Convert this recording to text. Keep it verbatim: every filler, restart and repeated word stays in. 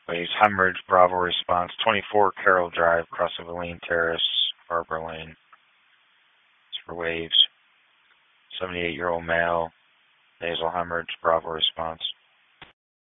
Waves, hemorrhage, Bravo response, twenty-four Carroll Drive, across of Elaine Terrace, Barbara Lane. It's for waves. seventy-eight-year-old male, nasal hemorrhage, Bravo response.